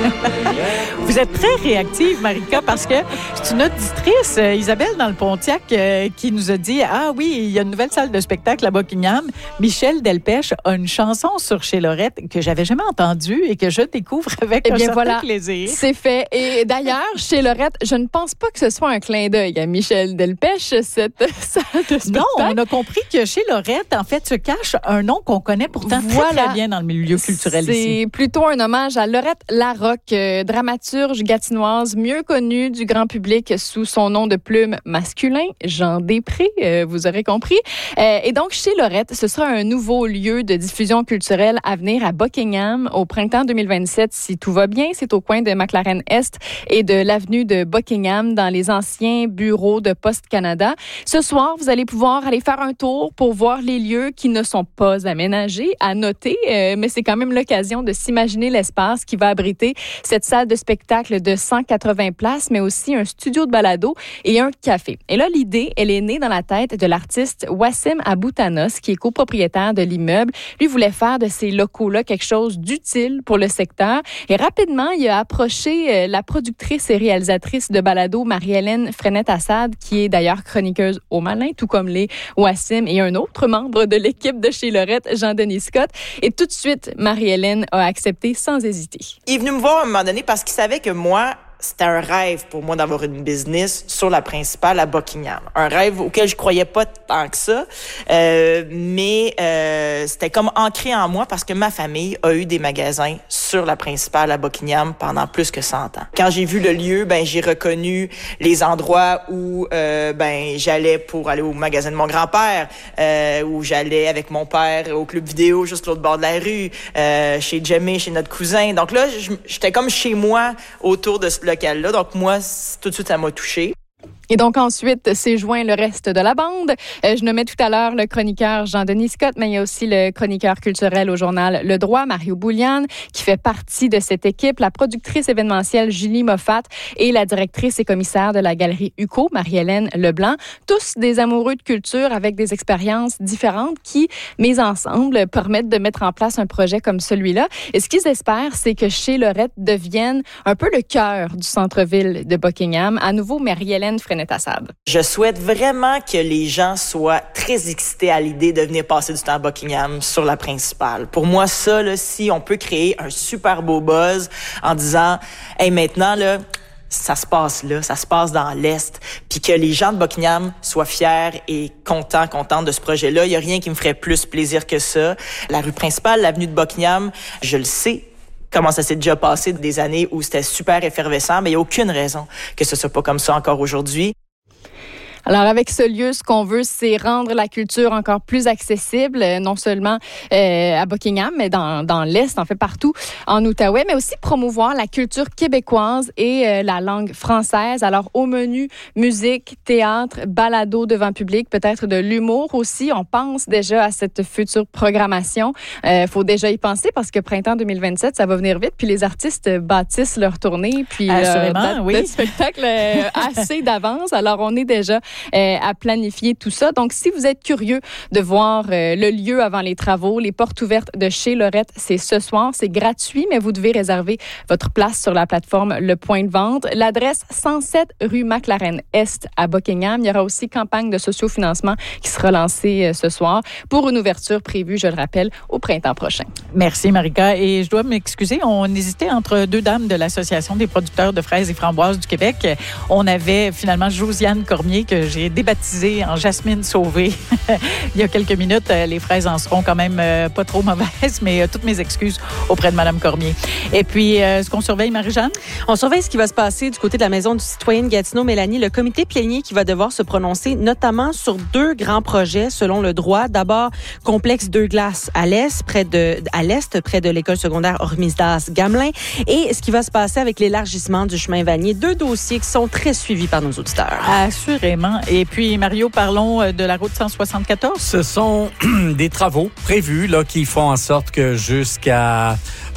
Vous êtes très réactive, Marika, parce que c'est une auditrice, Isabelle, dans le Pontiac, qui nous a dit « Ah oui, il y a une nouvelle salle de spectacle à Buckingham. Michel Delpech a une chanson sur Chez Lorette que j'avais jamais entendue et que je découvre avec un certain plaisir. » C'est fait. Et d'ailleurs, Chez Lorette, je ne pense pas que ce soit un clin d'œil à Michel Delpech, cette salle de spectacle. Non, on a compris que Chez Lorette, en fait, se cache un nom qu'on connaît pourtant très bien dans le milieu culturel ici. C'est plutôt un hommage à Lorette Larocque, dramaturge gatinoise mieux connue du grand public sous son nom de plume masculin, Jean Després, vous aurez compris. Et donc, Chez Lorette, ce sera un nouveau lieu de diffusion culturelle à venir à Buckingham au printemps 2027, si tout va bien. C'est au coin de McLaren-Est et de l'avenue de Buckingham, dans les anciens bureaux de Poste Canada. Ce soir, vous allez pouvoir aller faire un tour pour voir les lieux qui ne sont pas aménagés, à noter, mais c'est quand même l'occasion de s'imaginer l'espace qui va abriter cette salle de spectacle de 180 places, mais aussi un studio de balado et un café. Et là, l'idée, elle est née dans la tête de l'artiste Wassim Aboutanos, qui est copropriétaire de l'immeuble. Lui voulait faire de ces locaux-là quelque chose d'utile pour le secteur. Et rapidement, il a approché la productrice et réalisatrice de balado, Marie-Hélène Frenette-Assad, qui est d'ailleurs chroniqueuse au Malin, tout comme les Wassim et un autre membre de l'équipe de Chez Lorette, Jean-Denis Scott. Et tout de suite, Marie-Hélène a accepté sans hésiter. Il est venu me voir à un moment donné parce qu'il savait que moi, c'était un rêve pour moi d'avoir une business sur la principale à Buckingham. Un rêve auquel je croyais pas tant que ça, mais c'était comme ancré en moi parce que ma famille a eu des magasins sur la principale à Buckingham pendant plus que 100 ans. Quand j'ai vu le lieu, j'ai reconnu les endroits où j'allais pour aller au magasin de mon grand-père, où j'allais avec mon père au club vidéo juste l'autre bord de la rue, chez Jemmy, chez notre cousin. Donc là, j'étais comme chez moi autour de ce local-là. Donc moi, tout de suite, ça m'a touchée. Et donc ensuite, s'est joint le reste de la bande. Je nommais tout à l'heure le chroniqueur Jean-Denis Scott, mais il y a aussi le chroniqueur culturel au journal Le Droit, Mario Bouliane, qui fait partie de cette équipe, la productrice événementielle Julie Moffat et la directrice et commissaire de la galerie UCO, Marie-Hélène Leblanc. Tous des amoureux de culture avec des expériences différentes qui, mises ensemble, permettent de mettre en place un projet comme celui-là. Et ce qu'ils espèrent, c'est que Chez Lorette devienne un peu le cœur du centre-ville de Buckingham. À nouveau, Marie-Hélène Frenette-Assad. Je souhaite vraiment que les gens soient très excités à l'idée de venir passer du temps à Buckingham sur la principale. Pour moi, ça, là, si on peut créer un super beau buzz en disant « Hey, maintenant, là, ça se passe là, ça se passe dans l'Est », puis que les gens de Buckingham soient fiers et contents de ce projet-là. Il n'y a rien qui me ferait plus plaisir que ça. La rue principale, l'avenue de Buckingham, je le sais, comment ça s'est déjà passé des années où c'était super effervescent, mais il n'y a aucune raison que ce soit pas comme ça encore aujourd'hui. Alors, avec ce lieu, ce qu'on veut, c'est rendre la culture encore plus accessible, non seulement à Buckingham, mais dans l'Est, en fait partout en Outaouais, mais aussi promouvoir la culture québécoise et la langue française. Alors, au menu, musique, théâtre, balado devant public, peut-être de l'humour aussi. On pense déjà à cette future programmation. Faut déjà y penser parce que printemps 2027, ça va venir vite, puis les artistes bâtissent leur tournée, puis le spectacle assez d'avance. Alors, on est déjà à planifier tout ça. Donc, si vous êtes curieux de voir le lieu avant les travaux, les portes ouvertes de Chez Lorette, c'est ce soir. C'est gratuit, mais vous devez réserver votre place sur la plateforme Le Point de Vente. L'adresse 107 rue McLaren-Est à Buckingham. Il y aura aussi campagne de sociofinancement qui sera lancée ce soir pour une ouverture prévue, je le rappelle, au printemps prochain. Merci, Marika. Et je dois m'excuser, on hésitait entre deux dames de l'Association des producteurs de fraises et framboises du Québec. On avait finalement Josiane Cormier, que j'ai débaptisée en Jasmine Sauvé il y a quelques minutes. Les fraises en seront quand même pas trop mauvaises, mais toutes mes excuses auprès de Mme Cormier. Et puis, est-ce qu'on surveille, Marie-Jeanne? On surveille ce qui va se passer du côté de la Maison du citoyen de Gatineau. Mélanie, le comité plénier qui va devoir se prononcer notamment sur deux grands projets selon le droit. D'abord, complexe Deux Glaces à l'est, près de l'école secondaire Hormisdas-Gamelin. Et ce qui va se passer avec l'élargissement du chemin Vanier. Deux dossiers qui sont très suivis par nos auditeurs. Assurément. Et puis, Mario, parlons de la route 174. Ce sont des travaux prévus là, qui font en sorte que jusqu'à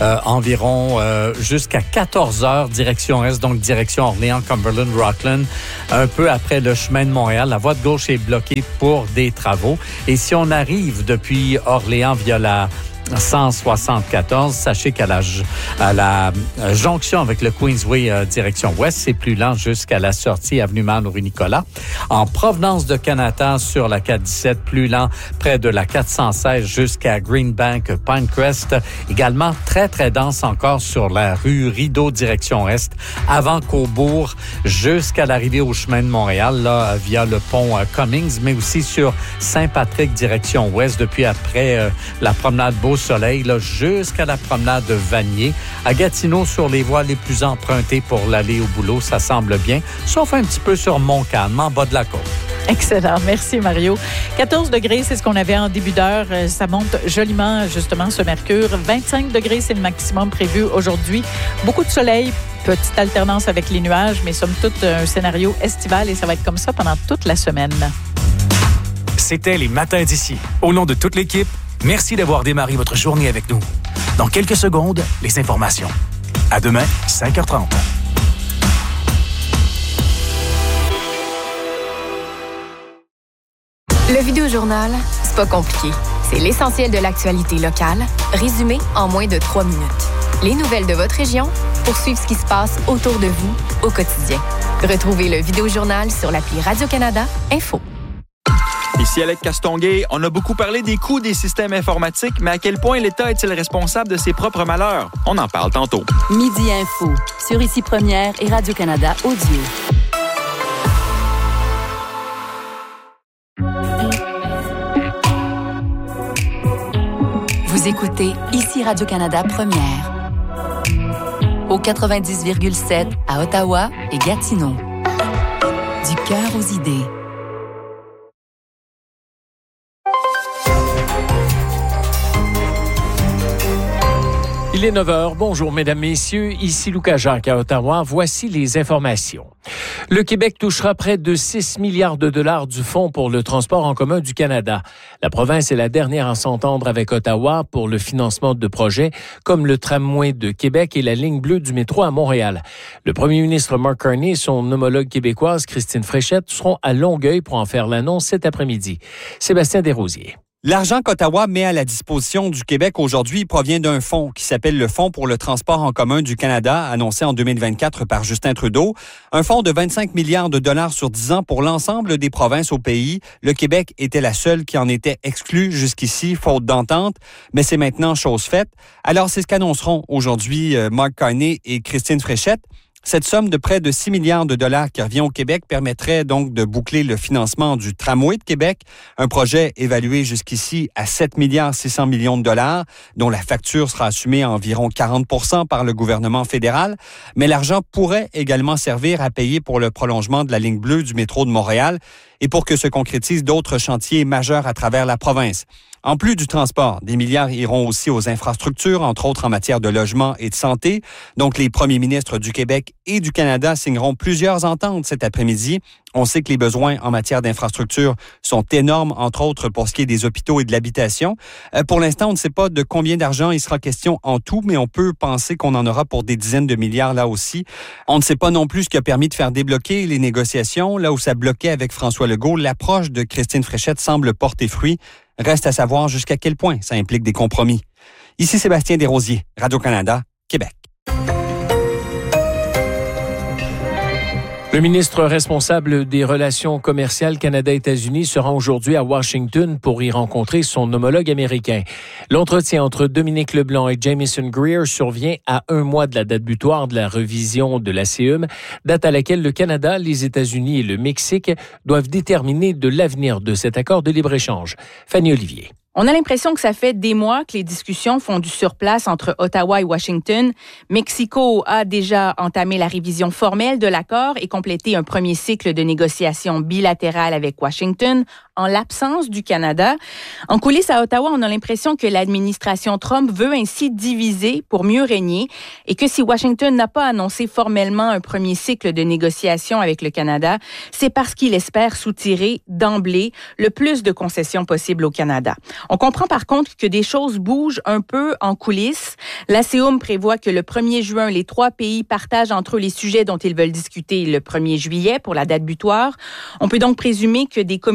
jusqu'à 14 heures, direction Est, donc direction Orléans, Cumberland, Rockland, un peu après le chemin de Montréal, la voie de gauche est bloquée pour des travaux. Et si on arrive depuis Orléans via la 174. Sachez qu'à la jonction avec le Queensway direction ouest, c'est plus lent jusqu'à la sortie avenue Manour-Nicolas. En provenance de Canada sur la 417, plus lent près de la 416 jusqu'à Greenbank, Pinecrest. Également très, très dense encore sur la rue Rideau direction est, avant Cobourg, jusqu'à l'arrivée au chemin de Montréal, là, via le pont Cummings, mais aussi sur Saint-Patrick direction ouest, depuis après la promenade Beau-Soleil, là, jusqu'à la promenade de Vanier. À Gatineau, sur les voies les plus empruntées pour l'aller au boulot, ça semble bien, sauf un petit peu sur Montcalm, en bas de la côte. Excellent. Merci, Mario. 14 degrés, c'est ce qu'on avait en début d'heure. Ça monte joliment, justement, ce mercure. 25 degrés, c'est le maximum prévu aujourd'hui. Beaucoup de soleil, petite alternance avec les nuages, mais somme toute, un scénario estival et ça va être comme ça pendant toute la semaine. C'était les matins d'ici. Au nom de toute l'équipe, merci d'avoir démarré votre journée avec nous. Dans quelques secondes, les informations. À demain, 5h30. Le Vidéojournal, c'est pas compliqué. C'est l'essentiel de l'actualité locale, résumé en moins de 3 minutes. Les nouvelles de votre région pour suivre ce qui se passe autour de vous au quotidien. Retrouvez le Vidéojournal sur l'appli Radio-Canada Info. Ici Alec Castonguay, on a beaucoup parlé des coûts des systèmes informatiques, mais à quel point l'État est-il responsable de ses propres malheurs? On en parle tantôt. Midi Info, sur Ici Première et Radio-Canada Audio. Vous écoutez Ici Radio-Canada Première. Au 90,7 à Ottawa et Gatineau. Du cœur aux idées. Il est 9h. Bonjour, mesdames, messieurs. Ici Lucas Jacques à Ottawa. Voici les informations. Le Québec touchera près de 6 milliards de dollars du Fonds pour le transport en commun du Canada. La province est la dernière à s'entendre avec Ottawa pour le financement de projets comme le tramway de Québec et la ligne bleue du métro à Montréal. Le premier ministre Mark Carney et son homologue québécoise Christine Fréchette seront à Longueuil pour en faire l'annonce cet après-midi. Sébastien Desrosiers. L'argent qu'Ottawa met à la disposition du Québec aujourd'hui provient d'un fonds qui s'appelle le Fonds pour le transport en commun du Canada, annoncé en 2024 par Justin Trudeau. Un fonds de 25 milliards de dollars sur 10 ans pour l'ensemble des provinces au pays. Le Québec était la seule qui en était exclue jusqu'ici, faute d'entente, mais c'est maintenant chose faite. Alors, c'est ce qu'annonceront aujourd'hui Mark Carney et Christine Fréchette. Cette somme de près de 6 milliards de dollars qui revient au Québec permettrait donc de boucler le financement du tramway de Québec, un projet évalué jusqu'ici à 7 milliards 600 millions de dollars, dont la facture sera assumée à environ 40% par le gouvernement fédéral. Mais l'argent pourrait également servir à payer pour le prolongement de la ligne bleue du métro de Montréal et pour que se concrétisent d'autres chantiers majeurs à travers la province. En plus du transport, des milliards iront aussi aux infrastructures, entre autres en matière de logement et de santé. Donc, les premiers ministres du Québec et du Canada signeront plusieurs ententes cet après-midi. On sait que les besoins en matière d'infrastructure sont énormes, entre autres pour ce qui est des hôpitaux et de l'habitation. Pour l'instant, on ne sait pas de combien d'argent il sera question en tout, mais on peut penser qu'on en aura pour des dizaines de milliards là aussi. On ne sait pas non plus ce qui a permis de faire débloquer les négociations. Là où ça bloquait avec François Legault, l'approche de Christine Fréchette semble porter fruit. Reste à savoir jusqu'à quel point ça implique des compromis. Ici Sébastien Desrosiers, Radio-Canada, Québec. Le ministre responsable des relations commerciales Canada-États-Unis se rend aujourd'hui à Washington pour y rencontrer son homologue américain. L'entretien entre Dominique Leblanc et Jamieson Greer survient à un mois de la date butoir de la révision de l'ACEUM, date à laquelle le Canada, les États-Unis et le Mexique doivent déterminer de l'avenir de cet accord de libre-échange. Fanny Olivier. On a l'impression que ça fait des mois que les discussions font du surplace entre Ottawa et Washington. Mexico a déjà entamé la révision formelle de l'accord et complété un premier cycle de négociations bilatérales avec Washington en l'absence du Canada. En coulisses à Ottawa, on a l'impression que l'administration Trump veut ainsi diviser pour mieux régner et que si Washington n'a pas annoncé formellement un premier cycle de négociations avec le Canada, c'est parce qu'il espère soutirer d'emblée le plus de concessions possibles au Canada. On comprend par contre que des choses bougent un peu en coulisses. L'ACEUM prévoit que le 1er juin, les 3 pays partagent entre eux les sujets dont ils veulent discuter le 1er juillet pour la date butoir. On peut donc présumer que des communications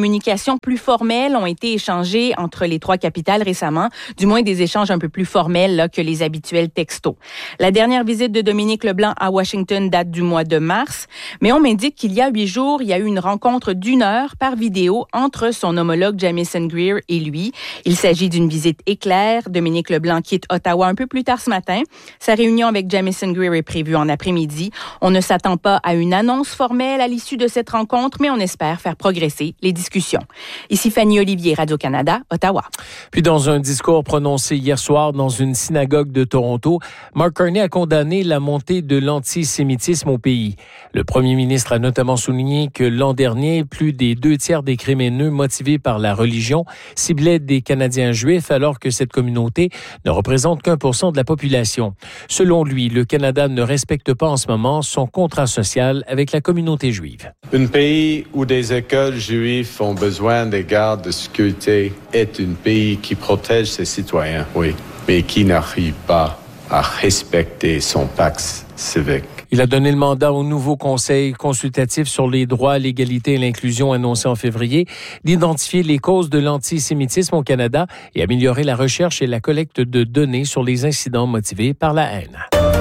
discussions plus formelles ont été échangées entre les trois capitales récemment, du moins des échanges un peu plus formels là, que les habituels textos. La dernière visite de Dominique Leblanc à Washington date du mois de mars, mais on m'indique qu'il y a 8 jours, il y a eu une rencontre d'1 heure par vidéo entre son homologue Jamieson Greer et lui. Il s'agit d'une visite éclair. Dominique Leblanc quitte Ottawa un peu plus tard ce matin. Sa réunion avec Jamieson Greer est prévue en après-midi. On ne s'attend pas à une annonce formelle à l'issue de cette rencontre, mais on espère faire progresser les discussions. Ici Fanny Olivier, Radio-Canada, Ottawa. Puis dans un discours prononcé hier soir dans une synagogue de Toronto, Mark Carney a condamné la montée de l'antisémitisme au pays. Le premier ministre a notamment souligné que l'an dernier, plus des 2/3 des crimes haineux motivés par la religion ciblaient des Canadiens juifs, alors que cette communauté ne représente qu'1% de la population. Selon lui, le Canada ne respecte pas en ce moment son contrat social avec la communauté juive. Un pays où des écoles juives ont besoin des gardes de sécurité est un pays qui protège ses citoyens, oui, mais qui n'arrive pas à respecter son pacte civique. Il a donné le mandat au nouveau Conseil consultatif sur les droits, l'égalité et l'inclusion annoncé en février d'identifier les causes de l'antisémitisme au Canada et améliorer la recherche et la collecte de données sur les incidents motivés par la haine.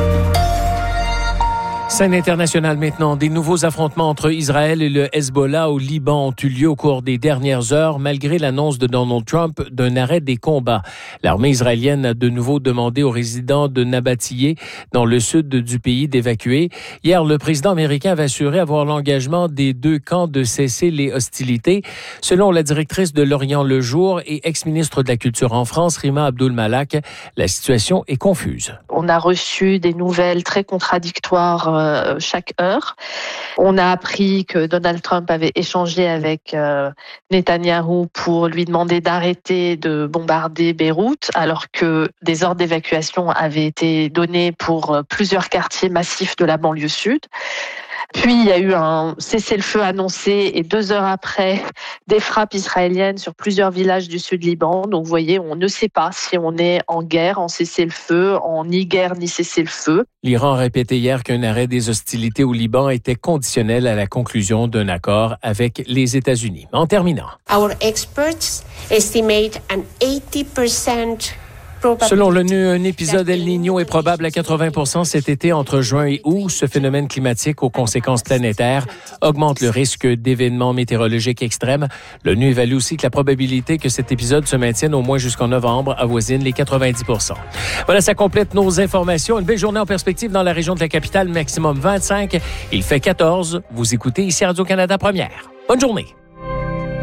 Scène internationale maintenant. Des nouveaux affrontements entre Israël et le Hezbollah au Liban ont eu lieu au cours des dernières heures, malgré l'annonce de Donald Trump d'un arrêt des combats. L'armée israélienne a de nouveau demandé aux résidents de Nabatiyeh, dans le sud du pays, d'évacuer. Hier, le président américain avait assuré avoir l'engagement des deux camps de cesser les hostilités. Selon la directrice de L'Orient le Jour et ex-ministre de la Culture en France, Rima Abdul-Malak, la situation est confuse. On a reçu des nouvelles très contradictoires chaque heure. On a appris que Donald Trump avait échangé avec Netanyahou pour lui demander d'arrêter de bombarder Beyrouth, alors que des ordres d'évacuation avaient été donnés pour plusieurs quartiers massifs de la banlieue sud. Puis, il y a eu un cessez-le-feu annoncé et 2 heures après, des frappes israéliennes sur plusieurs villages du sud Liban. Donc, vous voyez, on ne sait pas si on est en guerre, en cessez-le-feu, en ni guerre ni cessez-le-feu. L'Iran a répété hier qu'un arrêt des hostilités au Liban était conditionnel à la conclusion d'un accord avec les États-Unis. En terminant. Our experts estimate an 80% Selon l'ONU, un épisode El Niño est probable à 80% cet été entre juin et août. Ce phénomène climatique aux conséquences planétaires augmente le risque d'événements météorologiques extrêmes. L'ONU évalue aussi que la probabilité que cet épisode se maintienne au moins jusqu'en novembre avoisine les 90%. Voilà, ça complète nos informations. Une belle journée en perspective dans la région de la capitale, maximum 25. Il fait 14. Vous écoutez ici Radio-Canada Première. Bonne journée.